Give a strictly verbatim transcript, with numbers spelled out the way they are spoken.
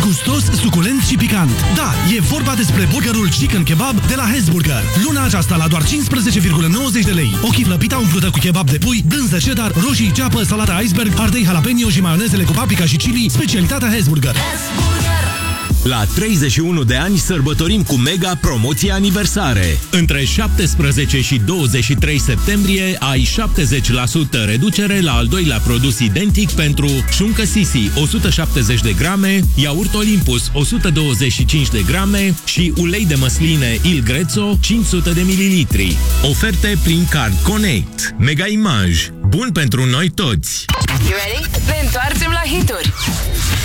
Gustos, suculent și picant. Da, e vorba despre burgerul Chicken Kebab de la Hesburger. Luna aceasta la doar cincisprezece virgulă nouăzeci de lei. O chiflă pita umplută cu kebab de pui, brânză cheddar, roșii, ceapă, salata iceberg, ardei jalapeno și maionezele cu paprika și chili, specialitatea Hesburger. La treizeci și unu de ani sărbătorim cu mega promoții aniversare. Între șaptesprezece și douăzeci și trei septembrie ai șaptezeci la sută reducere la al doilea produs identic pentru șuncă Sisi o sută șaptezeci de grame, iaurt Olympus o sută douăzeci și cinci de grame și ulei de măsline Il Grezzo cinci sute de mililitri. Oferte prin Card Connect. Mega Image. Bun pentru noi toți! You ready? Ne întoarcem la hituri!